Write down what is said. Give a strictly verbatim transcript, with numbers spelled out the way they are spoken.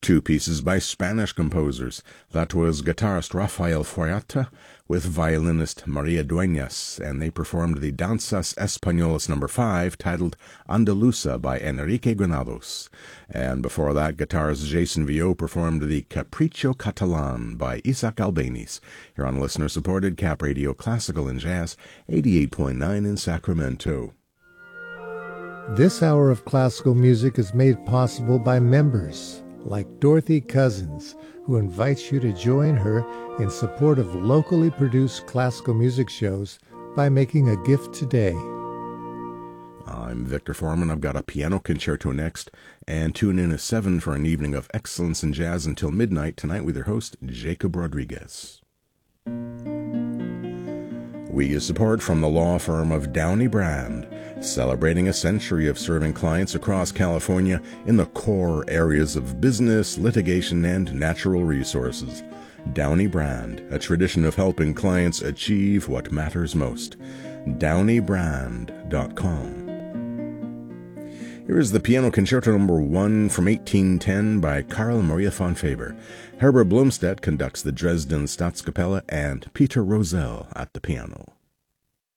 two pieces by Spanish composers. That was guitarist Rafael Foriata with violinist Maria Dueñas, and they performed the Danzas Españolas number five, titled Andaluza by Enrique Granados. And before that, guitarist Jason Vio performed the Capricho Catalan by Isaac Albéniz, here on listener-supported Cap Radio Classical and Jazz, eighty-eight point nine in Sacramento. This hour of classical music is made possible by members like Dorothy Cousins, who invites you to join her in support of locally produced classical music shows by making a gift today. I'm Victor Foreman. I've got a piano concerto next, and tune in at seven for an evening of excellence in jazz until midnight tonight with your host, Jacob Rodriguez. We get support from the law firm of Downey Brand, celebrating a century of serving clients across California in the core areas of business, litigation, and natural resources. Downey Brand, a tradition of helping clients achieve what matters most. downey brand dot com. Here is the piano concerto number one from eighteen ten by Carl Maria von Faber. Herbert Blomstedt conducts the Dresden Staatskapelle and Peter Rosell at the piano.